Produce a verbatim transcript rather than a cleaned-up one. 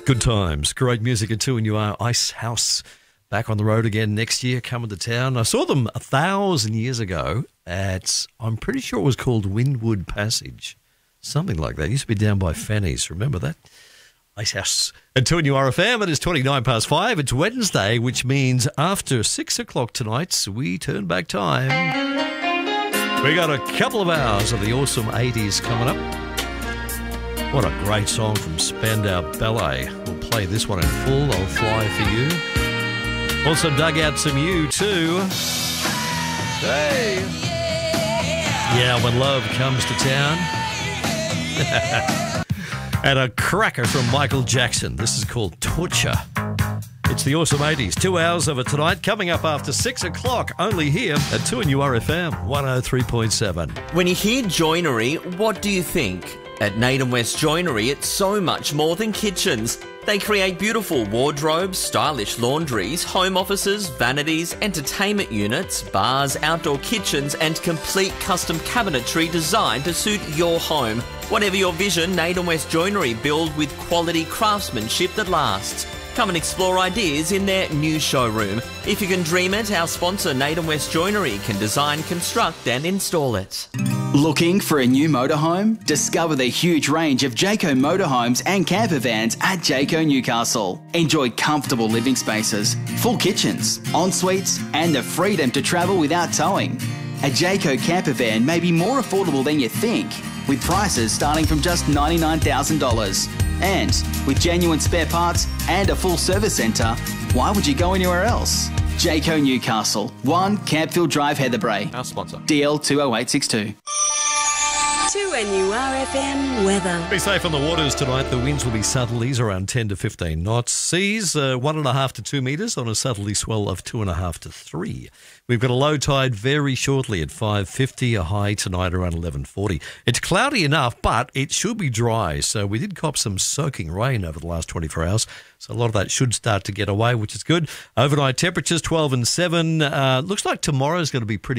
Good times, great music until when you are Icehouse back on the road again next year, coming to town. I saw them a thousand years ago at, I'm pretty sure it was called Windward Passage, something like that. It used to be down by Fanny's, remember that? Icehouse. Until when you are a fan, it is twenty-nine past five. It's Wednesday, which means after six o'clock tonight, we turn back time. We got a couple of hours of the awesome eighties coming up. What a great song from Spandau Ballet. We'll play this one in full. I'll fly for you. Also dug out some U two. Hey. Yeah, when love comes to town. And a cracker from Michael Jackson. This is called Torture. It's the awesome eighties. Two hours of it tonight. Coming up after six o'clock. Only here at two N U R F M one oh three point seven. When you hear joinery, what do you think? At Naden West Joinery, it's so much more than kitchens. They create beautiful wardrobes, stylish laundries, home offices, vanities, entertainment units, bars, outdoor kitchens, and complete custom cabinetry designed to suit your home. Whatever your vision, Naden West Joinery build with quality craftsmanship that lasts. Come and explore ideas in their new showroom. If you can dream it, our sponsor Naden West Joinery can design, construct and install it. Looking for a new motorhome? Discover the huge range of Jayco motorhomes and camper vans at Jayco Newcastle. Enjoy comfortable living spaces, full kitchens, en-suites and the freedom to travel without towing. A Jayco camper van may be more affordable than you think, with prices starting from just ninety-nine thousand dollars. And with genuine spare parts and a full service centre, why would you go anywhere else? Jayco Newcastle, one Campfield Drive, Heatherbrae. Our sponsor. D L two oh eight six two. two N U R F M weather. Be safe on the waters tonight. The winds will be southerlies around ten to fifteen knots. Seas uh, one and a half to two metres on a southerly swell of two and a half to three. We've got a low tide very shortly at five fifty, a high tonight around eleven forty. It's cloudy enough, but it should be dry. So we did cop some soaking rain over the last twenty-four hours. So a lot of that should start to get away, which is good. Overnight temperatures twelve and seven. Uh, looks like tomorrow's going to be pretty